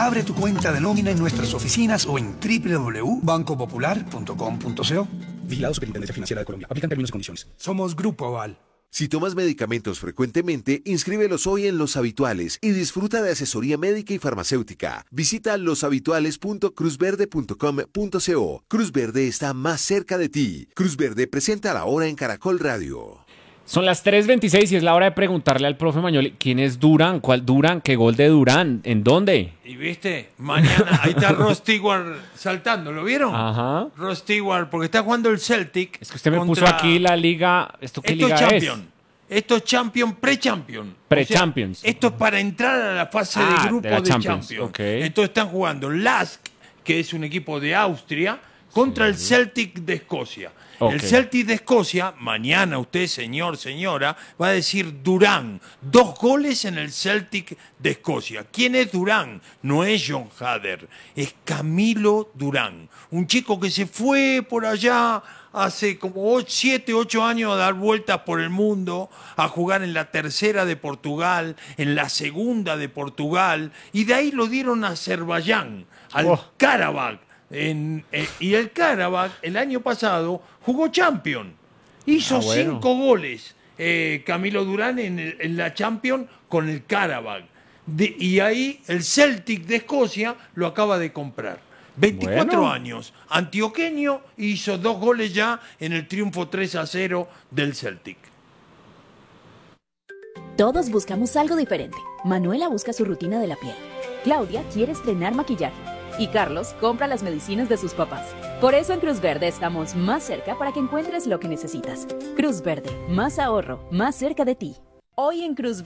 Abre tu cuenta de nómina en nuestras oficinas o en www.bancopopular.com.co. Vigilado Superintendencia Financiera de Colombia. Aplican términos y condiciones. Somos Grupo Aval. Si tomas medicamentos frecuentemente, inscríbelos hoy en Los Habituales y disfruta de asesoría médica y farmacéutica. Visita loshabituales.cruzverde.com.co. Cruz Verde está más cerca de ti. Cruz Verde presenta La Hora en Caracol Radio. Son las 3:26 y es la hora de preguntarle al profe Mañoli, ¿quién es Durán? ¿Cuál Durán? ¿Qué gol de Durán? ¿En dónde? Y viste, mañana, ahí está Ross Stewart saltando, ¿lo vieron? Ajá. Ross Stewart, porque está jugando el Celtic. Es que usted me puso aquí la liga. ¿Esto qué liga Champion. es? Esto es Champion, pre-Champion. Pre-Champions. O sea, esto es para entrar a la fase de grupo de Champions. Okay. Entonces están jugando Lask, que es un equipo de Austria, contra el Celtic de Escocia. Okay. El Celtic de Escocia, mañana usted, señor, señora, va a decir Durán. 2 goles en el Celtic de Escocia. ¿Quién es Durán? No es John Hader, es Camilo Durán. Un chico que se fue por allá hace como 7, 8 años a dar vueltas por el mundo, a jugar en la tercera de Portugal, en la segunda de Portugal, y de ahí lo dieron a Azerbaiyán, al Karabakh. Y el Karabakh el año pasado jugó Champions, hizo 5 goles Camilo Durán en la Champions con el Karabakh, y ahí el Celtic de Escocia lo acaba de comprar. 24 años, antioqueño, hizo 2 goles ya en el triunfo 3-0 del Celtic. Todos buscamos algo diferente. Manuela busca su rutina de la piel, Claudia quiere estrenar maquillaje y Carlos compra las medicinas de sus papás. Por eso en Cruz Verde estamos más cerca para que encuentres lo que necesitas. Cruz Verde, más ahorro, más cerca de ti. Hoy en Cruz